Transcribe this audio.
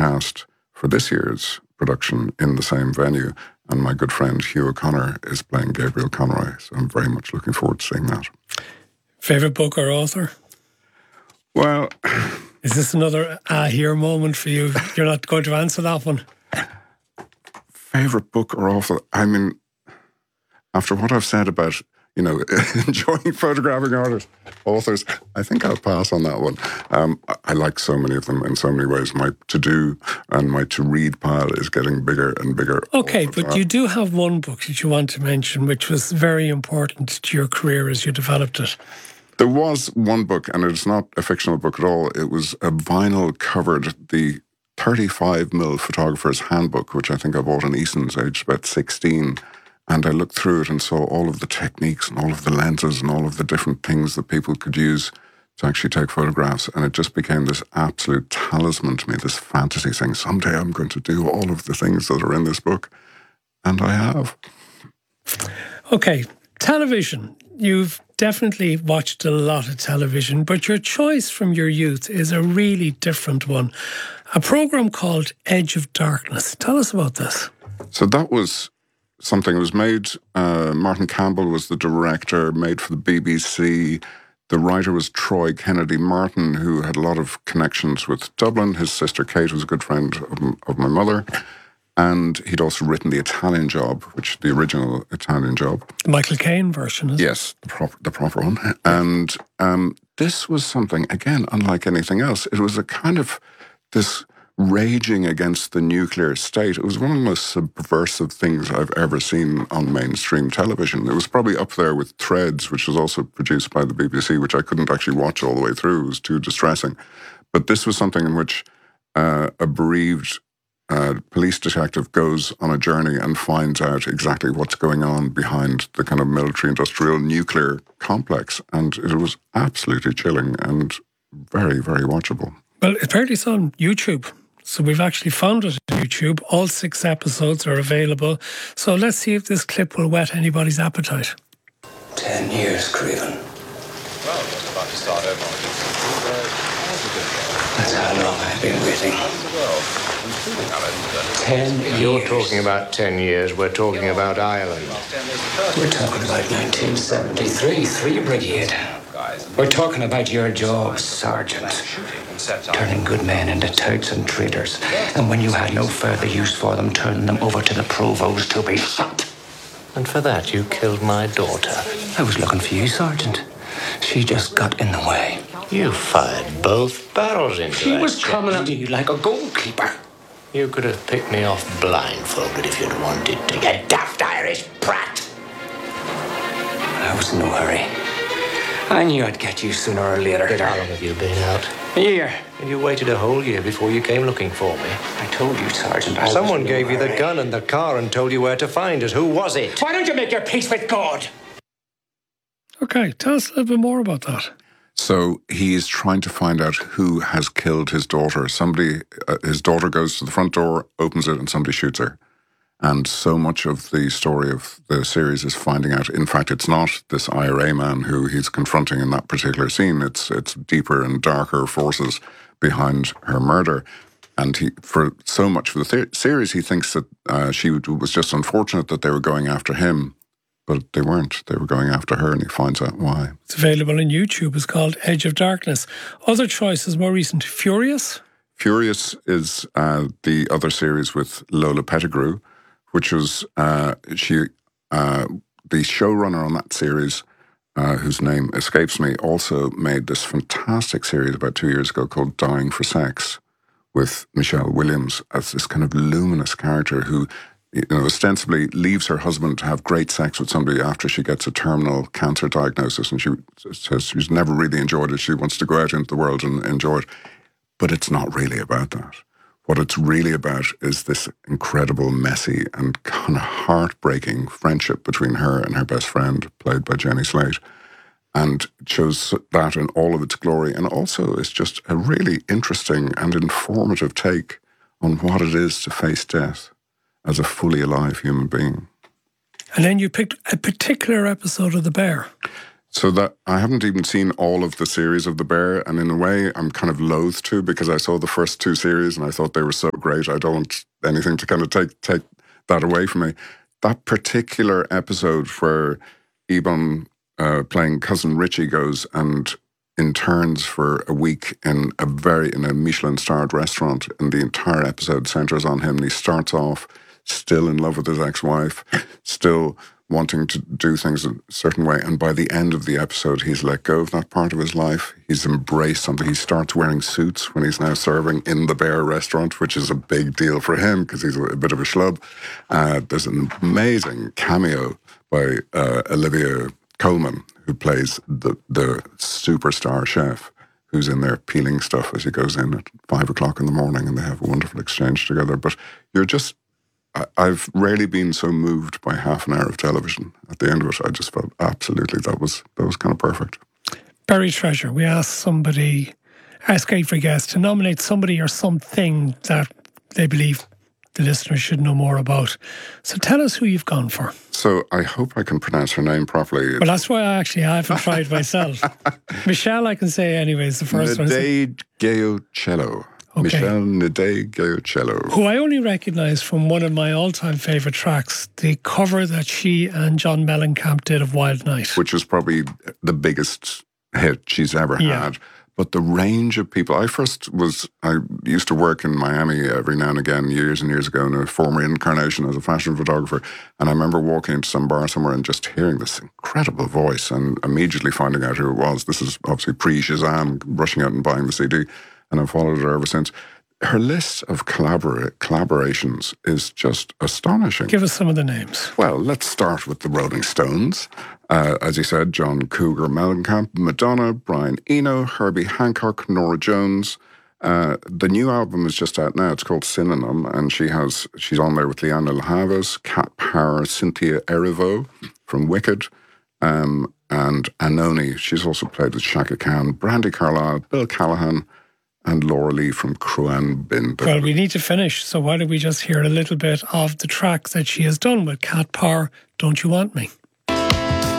cast for this year's production in the same venue. And my good friend Hugh O'Connor is playing Gabriel Conroy. So I'm very much looking forward to seeing that. Favourite book or author? Well... Is this another here moment for you? You're not going to answer that one? Favourite book or author? I mean, after what I've said about, enjoying photographing authors, I think I'll pass on that one. I like so many of them in so many ways. My to-do and my to-read pile is getting bigger and bigger. Okay, but you do have one book that you want to mention, which was very important to your career as you developed it. There was one book, and it's not a fictional book at all. It was a vinyl-covered, the 35mm Photographer's Handbook, which I think I bought in Eason's aged about 16. And I looked through it and saw all of the techniques and all of the lenses and all of the different things that people could use to actually take photographs. And it just became this absolute talisman to me, this fantasy thing. Someday I'm going to do all of the things that are in this book. And I have. Okay, television. You've definitely watched a lot of television, but your choice from your youth is a really different one. A programme called Edge of Darkness. Tell us about this. So that was something that was made. Martin Campbell was the director, made for the BBC. The writer was Troy Kennedy Martin, who had a lot of connections with Dublin. His sister Kate was a good friend of my mother. And he'd also written The Italian Job, which the original Italian Job. The Michael Caine version, isn't it? Yes, the proper one. And this was something, again, unlike anything else. It was a kind of this raging against the nuclear state. It was one of the most subversive things I've ever seen on mainstream television. It was probably up there with Threads, which was also produced by the BBC, which I couldn't actually watch all the way through. It was too distressing. But this was something in which a bereaved police detective goes on a journey and finds out exactly what's going on behind the kind of military-industrial nuclear complex. And it was absolutely chilling and very, very watchable. Well, apparently it's on YouTube. So we've actually found it on YouTube. All 6 episodes are available. So let's see if this clip will whet anybody's appetite. 10 years, Craven. Well, just about to start over. That's how long I've been waiting. 10 years. You're talking about 10 years. We're talking about Ireland. We're talking about 1973, 3 Brigade. We're talking about your job, Sergeant. Turning good men into touts and traitors. And when you had no further use for them, turning them over to the provost to be shot. And for that, you killed my daughter. I was looking for you, Sergeant. She just got in the way. You fired both barrels into her. She was coming at you like a goalkeeper. You could have picked me off blindfolded if you'd wanted to, you daft Irish brat. I was in no hurry. I knew I'd get you sooner or later. How long have you been out? A year. And you waited a whole year before you came looking for me. I told you, Sergeant. Someone gave you the gun and the car and told you where to find us. Who was it? Why don't you make your peace with God? Okay, tell us a little bit more about that. So he is trying to find out who has killed his daughter. His daughter goes to the front door, opens it, and somebody shoots her. And so much of the story of the series is finding out. In fact, it's not this IRA man who he's confronting in that particular scene. It's deeper and darker forces behind her murder. And for so much of the series, he thinks that she was just unfortunate that they were going after him. But they weren't. They were going after her, and he finds out why. It's available on YouTube. It's called Edge of Darkness. Other choices, more recent, Furious? Furious is the other series with Lola Pettigrew, which was the showrunner on that series, whose name escapes me, also made this fantastic series about 2 years ago called Dying for Sex, with Michelle Williams as this kind of luminous character who ostensibly leaves her husband to have great sex with somebody after she gets a terminal cancer diagnosis, and she says she's never really enjoyed it. She wants to go out into the world and enjoy it. But it's not really about that. What it's really about is this incredible, messy and kind of heartbreaking friendship between her and her best friend, played by Jenny Slate. And it shows that in all of its glory. And also it's just a really interesting and informative take on what it is to face death as a fully alive human being. And then you picked a particular episode of The Bear. So that I haven't even seen all of the series of The Bear, and in a way I'm kind of loath to, because I saw the first 2 series and I thought they were so great. I don't want anything to kind of take that away from me. That particular episode where Ebon, playing Cousin Richie, goes and interns for a week in a Michelin-starred restaurant, and the entire episode centres on him. And he starts off still in love with his ex-wife, still wanting to do things a certain way. And by the end of the episode, he's let go of that part of his life. He's embraced something. He starts wearing suits when he's now serving in the Bear restaurant, which is a big deal for him because he's a bit of a schlub. There's an amazing cameo by Olivia Colman, who plays the superstar chef, who's in there peeling stuff as he goes in at 5 o'clock in the morning, and they have a wonderful exchange together. But I've rarely been so moved by half an hour of television. At the end of it, I just felt absolutely that was kind of perfect. Buried treasure. We ask every guest to nominate somebody or something that they believe the listeners should know more about. So tell us who you've gone for. So I hope I can pronounce her name properly. Well, that's why I haven't tried myself. Michelle, I can say anyways, the first one. Nadege Giocello. Okay. Michelle Nadege Giocello. Who I only recognise from one of my all-time favourite tracks, the cover that she and John Mellencamp did of Wild Night. Which was probably the biggest hit she's ever had. But the range of people... I used to work in Miami every now and again, years and years ago, in a former incarnation as a fashion photographer. And I remember walking into some bar somewhere and just hearing this incredible voice and immediately finding out who it was. This is obviously pre-Shazam, rushing out and buying the CD. And I've followed her ever since. Her list of collaborations is just astonishing. Give us some of the names. Well, let's start with the Rolling Stones. As you said, John Cougar Mellencamp, Madonna, Brian Eno, Herbie Hancock, Norah Jones. The new album is just out now. It's called Synonym, and she's on there with Liana Havas, Kat Power, Cynthia Erivo from Wicked, and Anoni. She's also played with Shaka Khan, Brandy Carlisle, Bill Callahan, and Laura Lee from Cruan Binder. Well, we need to finish, so why don't we just hear a little bit of the track that she has done with Kat Power, Don't You Want Me?